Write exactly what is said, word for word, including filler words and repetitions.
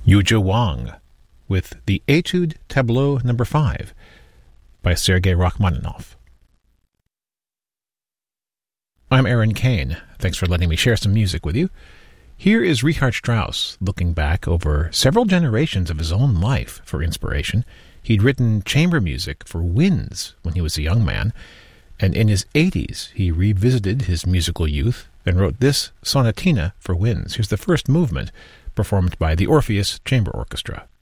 Yuzha Wang with the Etude Tableau number five by Sergei Rachmaninoff. I'm Aaron Kane. Thanks for letting me share some music with you. Here is Richard Strauss looking back over several generations of his own life for inspiration. He'd written chamber music for winds when he was a young man, and in his eighties he revisited his musical youth and wrote this sonatina for winds. Here's the first movement, performed by the Orpheus Chamber Orchestra.